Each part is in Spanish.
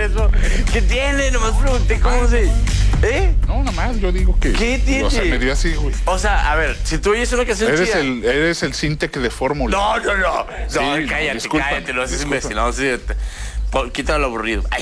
eso? ¿Qué tiene? Nomás pregunté cómo se... ¿Eh? No, nada más, yo digo que... ¿Qué tiene? O sea, me dio así, güey. O sea, a ver, si tú oyes una canción Eres chida... eres el Sintec de Fórmula. No. Sí, Cállate, discúlpame, cállate, no seas discúlpame. imbécil. No, sí, quítalo lo aburrido. Ay.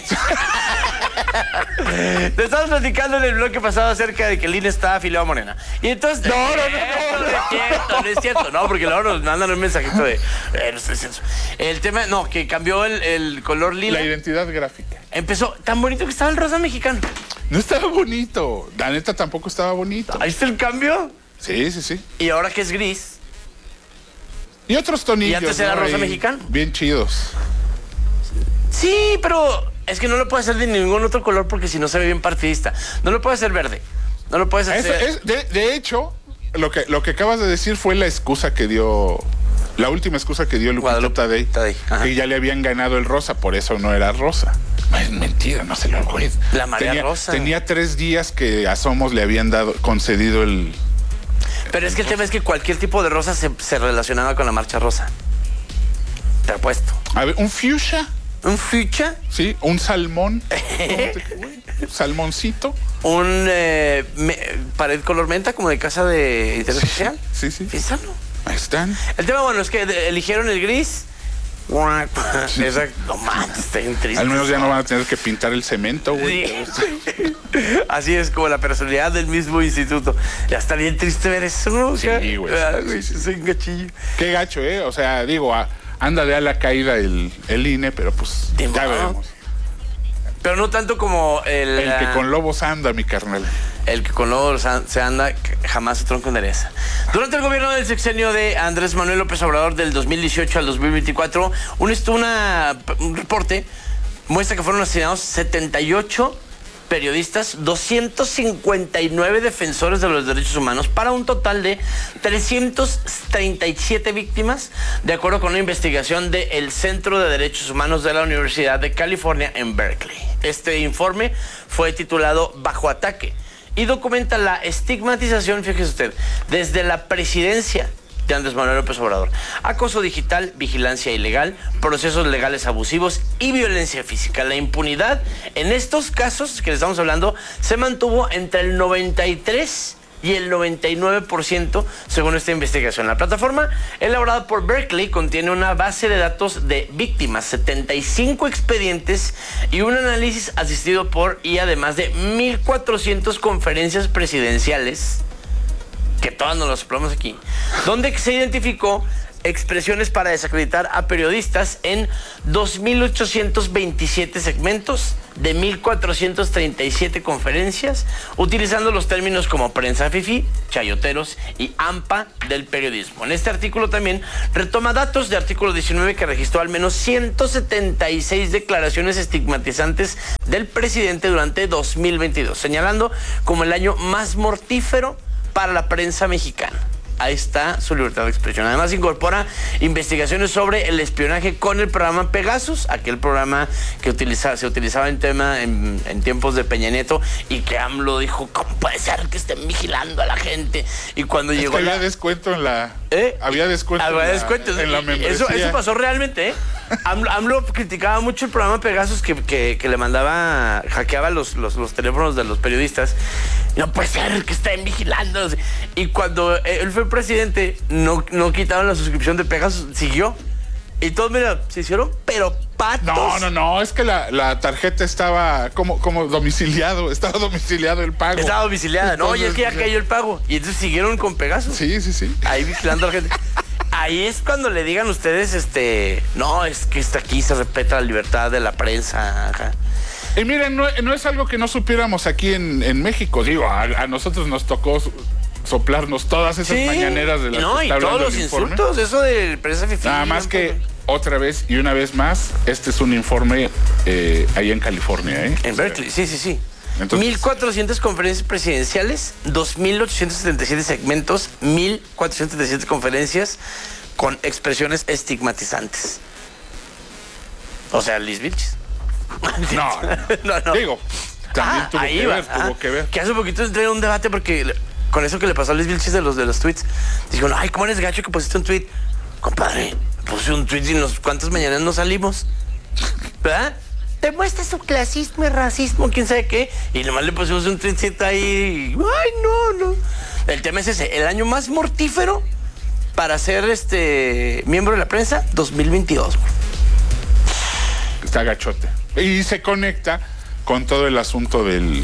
Te estamos platicando en el bloque pasado acerca de que el INE está afiliado a Morena. Y entonces... No es cierto. No, porque luego nos mandan un mensajito de... no sé si es eso. El tema, no, que cambió el color lila. La identidad gráfica. Empezó tan bonito que estaba el rosa mexicano. No estaba bonito. La neta tampoco estaba bonito. Ahí está el cambio. Sí. Y ahora que es gris. Y otros tonillos. Y antes era ¿no? rosa Ahí, mexicano. Bien chidos. Sí, pero es que no lo puede hacer de ningún otro color porque si no se ve bien partidista. No lo puede hacer verde. No lo puedes hacer... De hecho, lo que acabas de decir fue la excusa que dio... La última excusa que dio Lupita Guadalupe Tadei. Ajá. Que ya le habían ganado el rosa, por eso no era rosa. No, es mentira, no se lo juez. La marea rosa. Tenía 3 días que a Somos le habían concedido el... Pero es que el tema es que cualquier tipo de rosa se relacionaba con la marcha rosa. Te apuesto. A ver, ¿un fuchsia? ¿Un fuchsia? Sí, un salmón. Salmoncito. Un pared color menta como de casa de interés social. Sí. Piénsalo. Ahí están. El tema, bueno, es que eligieron el gris. Exacto. No mames, está bien triste. Al menos ya no van a tener que pintar el cemento, güey. Sí. Así es como la personalidad del mismo instituto. Ya está bien triste ver eso, ¿no? Sí, güey. Sí, soy un gachillo. Qué gacho, ¿eh? O sea, digo, anda de a la caída el INE, pero pues ya veremos. Pero no tanto como El que con lobos anda, mi carnal. El que con lobos se anda, jamás se tronco endereza. Durante el gobierno del sexenio de Andrés Manuel López Obrador del 2018 al 2024, un reporte muestra que fueron asesinados 78 periodistas, 259 defensores de los derechos humanos, para un total de 337 víctimas, de acuerdo con una investigación del Centro de Derechos Humanos de la Universidad de California en Berkeley. Este informe fue titulado Bajo Ataque y documenta la estigmatización, fíjese usted, desde la presidencia de Andrés Manuel López Obrador. Acoso digital, vigilancia ilegal, procesos legales abusivos y violencia física. La impunidad en estos casos que le estamos hablando se mantuvo entre el 93 y el 99% según esta investigación. La plataforma elaborada por Berkeley contiene una base de datos de víctimas, 75 expedientes y un análisis asistido por y además de 1,400 conferencias presidenciales, que todas nos las soplamos aquí, donde se identificó expresiones para desacreditar a periodistas en 2,827 segmentos de 1,437 conferencias, utilizando los términos como prensa fifí, chayoteros y AMPA del periodismo. En este artículo también retoma datos de artículo 19 que registró al menos 176 declaraciones estigmatizantes del presidente durante 2022, señalando como el año más mortífero para la prensa mexicana. Ahí está su libertad de expresión. Además, incorpora investigaciones sobre el espionaje con el programa Pegasus, aquel programa que se utilizaba en tiempos de Peña Nieto, y que AMLO dijo, ¿cómo puede ser que estén vigilando a la gente? Y cuando llegó había descuento en la... Había descuento en la membresía. Eso pasó realmente, ¿eh? AMLO criticaba mucho el programa Pegasus que le mandaba, hackeaba los teléfonos de los periodistas. No puede ser que estén vigilando. Y cuando él fue presidente, no quitaron la suscripción de Pegasus, siguió. Y todos, mira, se hicieron, pero patos. No, es que la tarjeta estaba como domiciliado, estaba domiciliado el pago. Estaba domiciliada, entonces, no, y es que ya cayó el pago. Y entonces siguieron con Pegasus. Sí. Ahí vigilando a la gente. Ahí es cuando le digan ustedes, no, es que aquí se respeta la libertad de la prensa. Ajá. Y miren, no es algo que no supiéramos aquí en México. Digo, a nosotros nos tocó soplarnos todas esas mañaneras de las que está hablando todos los insultos, eso de prensa fifí. Nada más que otra vez y una vez más, este es un informe ahí en California, ¿eh? En Berkeley, sí. Entonces, 1,400 conferencias presidenciales, 2,877 segmentos, 1,477 conferencias con expresiones estigmatizantes. O sea, Liz Vilchis. No. Digo, también tuvo que ver. Que hace poquito entré en un debate porque con eso que le pasó a Liz Vilchis de los tweets, dijo, ay, ¿cómo eres gacho que pusiste un tweet? Compadre, puse un tweet y cuántas mañanas no salimos, ¿verdad? demuestra su clasismo y racismo, quién sabe qué. Y nomás le pusimos un tweetcito ahí. Ay, no. El tema es ese, el año más mortífero para ser miembro de la prensa, 2022. Está gachote. Y se conecta con todo el asunto de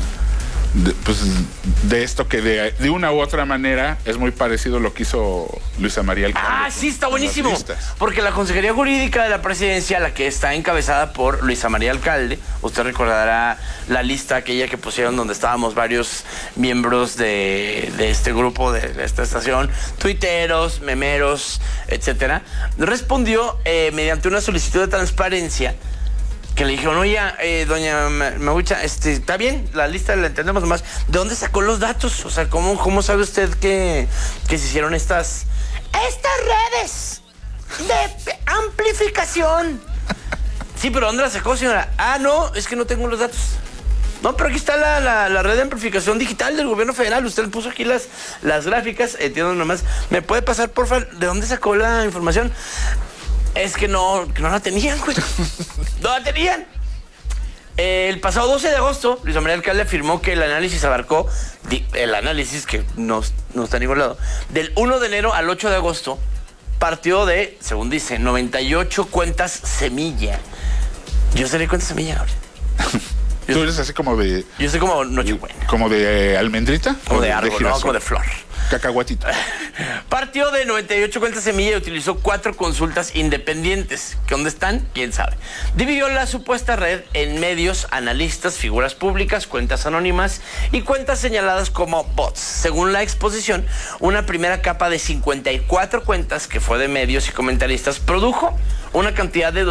esto que de una u otra manera es muy parecido a lo que hizo Luisa María Alcalde. Sí, está buenísimo. Porque la Consejería Jurídica de la Presidencia, la que está encabezada por Luisa María Alcalde, usted recordará la lista aquella que pusieron donde estábamos varios miembros de este grupo, de esta estación, tuiteros, memeros, etcétera, respondió mediante una solicitud de transparencia que le dijeron, oye, doña Magucha, está bien, la lista la entendemos más. ¿De dónde sacó los datos? O sea, ¿cómo sabe usted que se hicieron estas redes de amplificación? Sí, pero ¿dónde la sacó, señora? No, es que no tengo los datos. No, pero aquí está la red de amplificación digital del gobierno federal. Usted le puso aquí las gráficas. Entiendo nomás. ¿Me puede pasar, por favor, de dónde sacó la información? Es que no la tenían, güey. No la tenían. El pasado 12 de agosto, Luisa María Alcalde afirmó que el análisis abarcó, el análisis que no está en ningún lado, del 1 de enero al 8 de agosto, partió de, según dice, 98 cuentas semilla. Yo sé de cuentas semilla, Gabriel. ¿Tú eres así como de...? Yo soy como Nochebuena. ¿Como de almendrita? Como de árbol, no, como de flor. Cacahuatito. Partió de 98 cuentas semilla y utilizó 4 consultas independientes. ¿Dónde están? ¿Quién sabe? Dividió la supuesta red en medios, analistas, figuras públicas, cuentas anónimas y cuentas señaladas como bots. Según la exposición, una primera capa de 54 cuentas, que fue de medios y comentaristas, produjo una cantidad de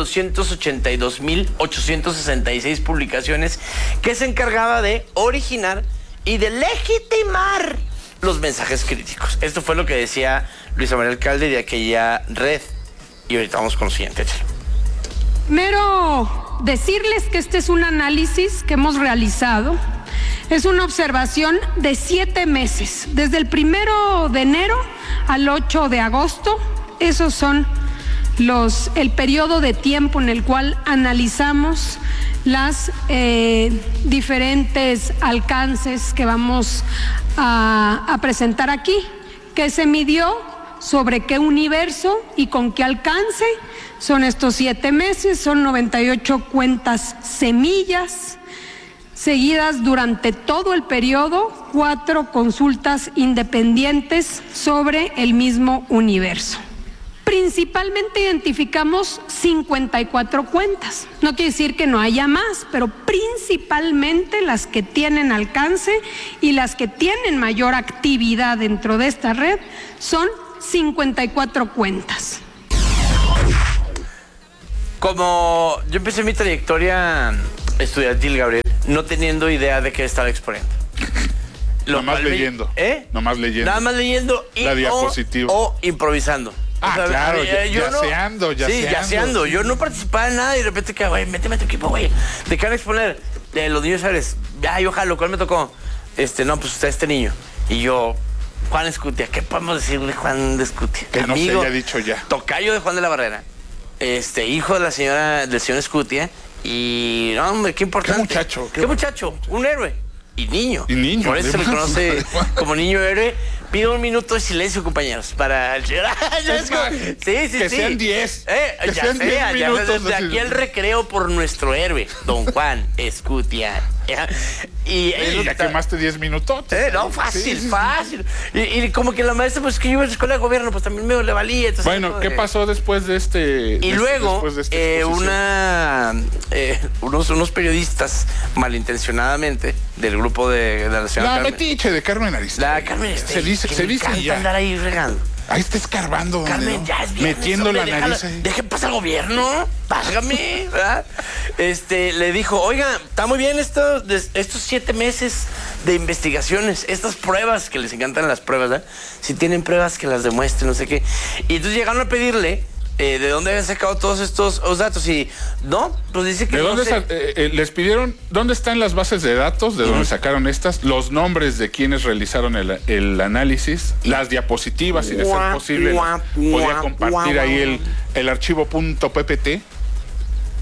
282,866 publicaciones que se encargaba de originar y de legitimar los mensajes críticos. Esto fue lo que decía Luisa María Alcalde de aquella red. Y ahorita vamos con lo siguiente, échalo. Primero, decirles que este es un análisis que hemos realizado. Es una observación de 7 meses, desde el 1 de enero al 8 de agosto. Esos son el periodo de tiempo en el cual analizamos las diferentes alcances que vamos a presentar aquí, que se midió sobre qué universo y con qué alcance. Son estos 7 meses, son 98 cuentas semillas, seguidas durante todo el periodo, 4 consultas independientes sobre el mismo universo. Principalmente identificamos 54 cuentas. No quiere decir que no haya más, pero principalmente las que tienen alcance y las que tienen mayor actividad dentro de esta red son 54 cuentas. Como yo empecé mi trayectoria estudiantil, Gabriel, no teniendo idea de qué estaba exponiendo. Nomás leyendo. Nomás leyendo. Nada más leyendo y la diapositiva. O improvisando. O sea, claro, yaceando. Sí, yaceando. Yo no participaba en nada y de repente, güey, méteme a tu equipo, güey. ¿De qué van a exponer? De los niños Ares. Yo jalo, ¿cuál me tocó? No, pues está este niño. Y yo, Juan Escutia. ¿Qué podemos decirle Juan de Escutia? Que no se haya dicho ya. Tocayo de Juan de la Barrera. Hijo de del señor Escutia. Y, no, hombre, qué importante. Qué muchacho. Un héroe. Y niño. Por eso se le conoce como niño héroe. Pido un minuto de silencio, compañeros, para el señor. Que sean 10. Que sean 10 minutos. Desde aquí el recreo por nuestro héroe, don Juan Escutia. Y ya quemaste 10 minutos. No, fácil. Y como que la maestra, pues que yo iba a la escuela de gobierno, pues también me le valía. Entonces, bueno, ¿qué pasó después de este? Y luego, unos periodistas, malintencionadamente, del grupo de la señora Carmen. La metiche de Carmen Aristegui. La Carmen Aristegui. Se dice ya. Andar ahí regando. Ahí está escarbando. Carmen, ya es viernes, metiendo la nariz ahí. Deje pasar el gobierno. Págame, ¿verdad? Le dijo, oiga, está muy bien estos 7 meses de investigaciones, estas pruebas, que les encantan las pruebas, ¿verdad? Si tienen pruebas, que las demuestren, no sé qué. Y entonces llegaron a pedirle de dónde habían sacado todos estos datos. Y no, pues dice que ¿de dónde les pidieron dónde están las bases de datos, de dónde sacaron estas, los nombres de quienes realizaron el análisis, las diapositivas, y de ser posible podía compartir ahí el archivo .ppt.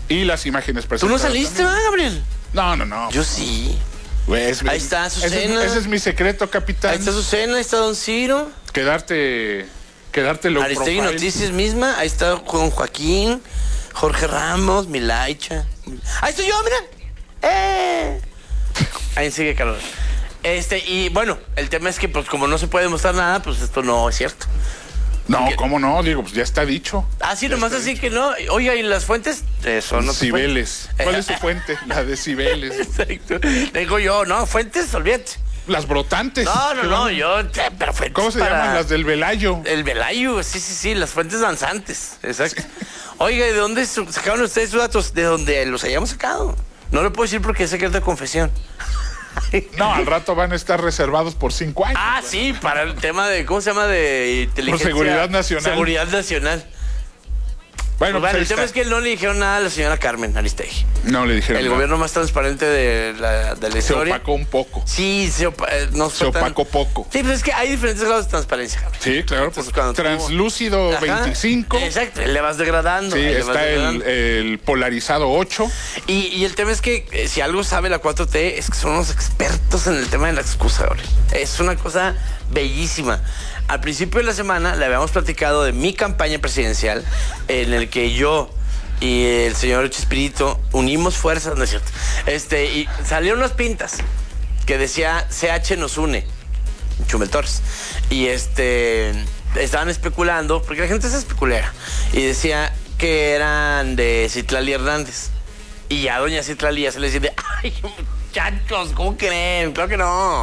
y las imágenes ¿Tú presentadas. no saliste, también. Gabriel? No. Yo sí. Güey, Ahí está Azucena. Ese es mi secreto, capitán. Ahí está Azucena, ahí está Don Ciro. Quedarte low Aristegui profile. Noticias misma. Ahí está Juan Joaquín, Jorge Ramos, Milaicha. Ahí estoy yo, mira. Ahí sigue Carlos. Y bueno, el tema es que pues como no se puede demostrar nada, pues esto no es cierto. No, Porque- ¿cómo no? Digo, pues ya está dicho. Ah, sí, nomás así que no. Oiga, ¿y las fuentes? Son otras Cibeles. fuentes. ¿Cuál es su fuente? La de Cibeles. Exacto. Digo yo, no, fuentes, olvídate. Las brotantes. No, pero fuentes ¿Cómo se para- llaman? Las del Velayo. El Velayo, sí, las fuentes danzantes, exacto. Oiga, ¿de dónde sacaron ustedes sus datos? De donde los hayamos sacado. No lo puedo decir porque es secreto de confesión. No, al rato van a estar reservados por 5 años. Ah, sí, para el tema de, ¿cómo se llama? De inteligencia. seguridad nacional. Seguridad nacional. Bueno, Bueno, pues el tema ahí es que no le dijeron nada a la señora Carmen Aristegui. no le dijeron El nada. gobierno más transparente de la Se historia. opacó un poco. Sí, no Se fue tan- opacó poco. Sí, pues es que hay diferentes grados de transparencia, Gabriel. Sí, claro, pues Entonces, cuando tú- translúcido Ajá, 25. Exacto, le vas degradando. Sí, ahí le vas está degradando. el polarizado 8. Y el tema es que si algo sabe la 4T es que son unos expertos en el tema de la excusa, Gabriel. Es una cosa bellísima. Al principio de la semana le habíamos platicado de mi campaña presidencial en el que yo y el señor Chespirito unimos fuerzas, ¿no es cierto? Y salieron unas pintas que decía CH nos une, Chumel Torres. Y estaban especulando, porque la gente es especulera, y decía que eran de Citlali Hernández. Y ya doña Citlali ya se le dice, ay, muchachos, ¿cómo creen? Claro que no.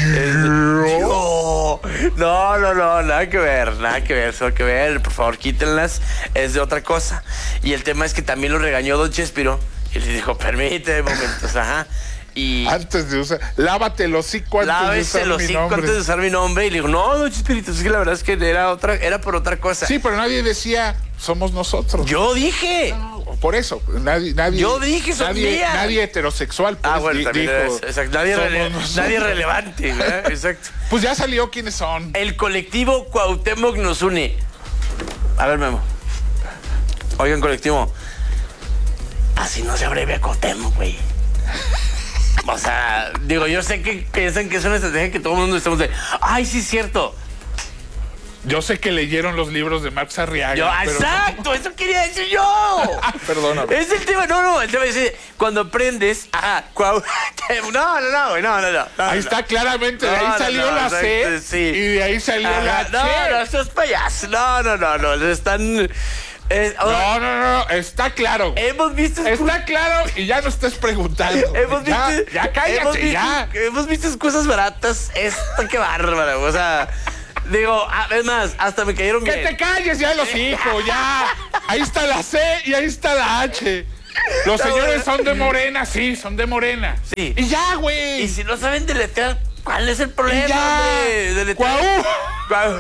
No, nada que ver, solo que ver, por favor, quítenlas, es de otra cosa. Y el tema es que también lo regañó don Chespiro, y le dijo, permíteme momentos, ajá. Y Antes de usar. Lávate el hocico antes de lávese usar el mi hocico nombre. antes de usar mi nombre. Y le digo, no, don Chespirito, es que la verdad es que era por otra cosa. Sí, pero nadie decía, somos nosotros. Yo dije. Por eso, nadie. Yo dije, son mías. nadie heterosexual. Pues, Bueno, también dijo, es, exacto, nadie, somos nosotros. nadie relevante, ¿verdad? Exacto. Pues ya salió quiénes son. El colectivo Cuauhtémoc nos une. A ver, Memo. Oigan, colectivo. Así no se abrevia Cuauhtémoc, güey. O sea, digo, yo sé que piensan que es una estrategia que todo el mundo estamos de, ay, sí es cierto. Yo sé que leyeron los libros de Max Arriaga. pero Exacto, eso quería decir yo. Perdóname. Es el tema, el tema es cuando aprendes, Cuauhtémoc, no, güey, no. Ahí está claramente, de ahí No, salió la exacto, C sí. y de ahí salió la No, Che. esto es payaso. No, les están... No, está claro. Hemos visto... Está claro y ya no estés preguntando. Ya cállate, ya. Hemos visto excusas baratas. Esto, qué bárbaro. O sea, digo, es más, hasta me cayeron Que bien. te calles ya los hijos, ya. Ahí está la C y ahí está la H. Los señores son de Morena, sí, son de Morena. Sí. Y ya, güey. Y si no saben deletrear, ¿cuál es el problema, Y ya. hombre? Deletrear. Cuau.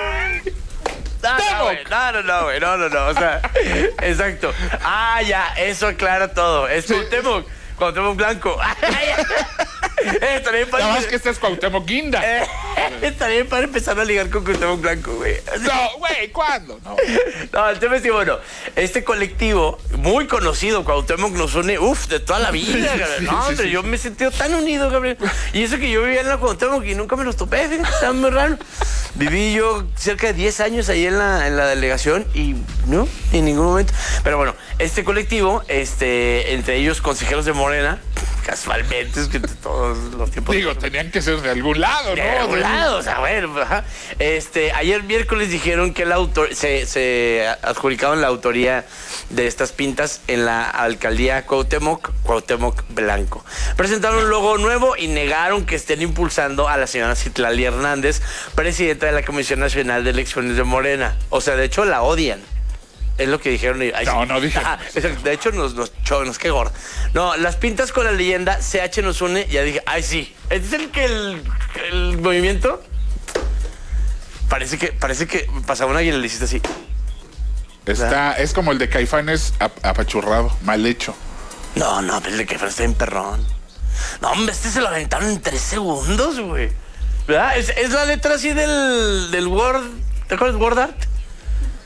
No, güey. O sea, exacto. Ah, ya, eso aclara todo. Es Cuauhtémoc Blanco. También Nada más que este es Cuauhtémoc Guinda. Está bien para empezar a ligar con Cuauhtémoc Blanco, güey. No, güey, ¿cuándo? No. No, el tema es que, bueno, este colectivo, muy conocido, Cuauhtémoc nos une, de toda la vida, Gabriel. No, hombre, yo me he sentido tan unido, Gabriel. Y eso que yo vivía en la Cuauhtémoc y nunca me los topé, fíjate, estaba muy raro. Viví yo cerca de 10 años ahí en la delegación y no, en ningún momento. Pero bueno, este colectivo, entre ellos consejeros de Morena, casualmente, es que todos los tiempos... Digo, tenían que ser de algún lado, De ¿no? algún lado, o sea, bueno, ajá. Ayer miércoles dijeron que se adjudicaron la autoría de estas pintas en la alcaldía Cuauhtémoc Blanco. Presentaron un logo nuevo y negaron que estén impulsando a la señora Citlali Hernández, presidenta de la Comisión Nacional de Elecciones de Morena. O sea, de hecho, la odian. Es lo que dijeron. Ay, No dije. Ajá, de hecho, nos qué gordo. No, las pintas con la leyenda CH nos une, ya dije, ay, sí. Es el que el movimiento parece que pasaba una y le hiciste así. Es como el de Caifanes apachurrado, mal hecho. No, pero el de que está en perrón. No, hombre, se lo aventaron en 3 segundos, güey. ¿Verdad? Es la letra así del Word. ¿Te acuerdas Word Art?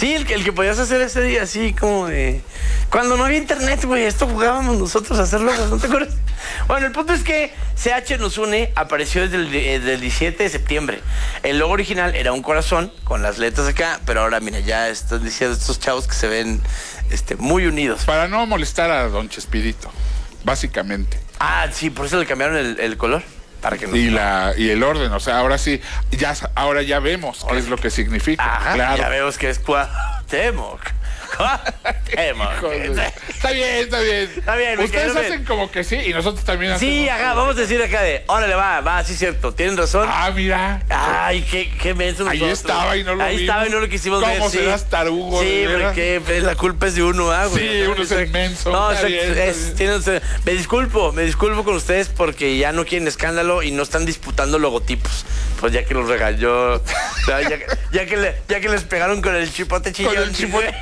Sí, el que podías hacer ese día, así como de... Cuando no había internet, güey, esto jugábamos nosotros a hacerlo, ¿no te acuerdas? Bueno, el punto es que CH nos une apareció desde el 17 de septiembre. El logo original era un corazón con las letras acá, pero ahora, mira, ya están diciendo estos chavos que se ven muy unidos. Para no molestar a don Chespirito, básicamente. Ah, sí, por eso le cambiaron el color. Para que no y el orden, o sea, ahora sí, ahora ya vemos qué es lo que significa. Ajá, claro. ya vemos que es Cuauhtémoc. Está bien. Está bien, me Ustedes quedo bien. hacen como que sí y nosotros también hacemos. Sí, ajá, vamos a decir acá de, órale, va, sí es cierto, tienen razón. Ah, mira. Ay, qué menso Ahí nosotros. estaba y no lo Ahí vimos. estaba y no lo quisimos ver. ¿Cómo Sí, serás tarugo? Sí, de veras? porque la culpa es de uno, güey. Sí, uno es inmenso. No, está exacto, bien, está bien. me disculpo con ustedes porque ya no quieren escándalo y no están disputando logotipos. Pues ya que los regañó, ya que les pegaron con el chipote chillón. Con el chipote.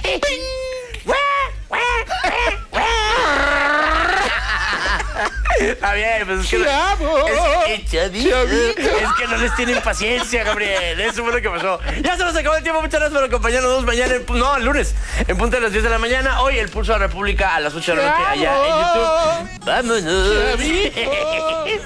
Está bien, pues es que es que no les tienen paciencia, Gabriel. Eso fue lo que pasó. Ya se nos acabó el tiempo. Muchas gracias por acompañarnos mañana. El lunes, en punto de las 10 de la mañana. Hoy el Pulso de la República a las 8 de la noche allá en YouTube. ¡Vámonos!